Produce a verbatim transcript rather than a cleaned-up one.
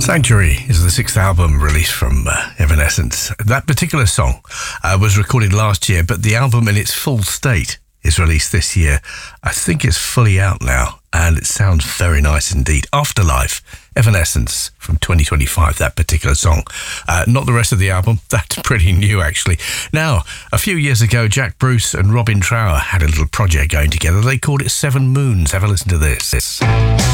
Sanctuary is the sixth album released from uh, Evanescence. That particular song uh, was recorded last year, but the album in its full state is released this year. I think it's fully out now, and it sounds very nice indeed. Afterlife, Evanescence from twenty twenty-five, that particular song. Uh, not the rest of the album. That's pretty new, actually. Now, a few years ago, Jack Bruce and Robin Trower had a little project going together. They called it Seven Moons. Have a listen to this.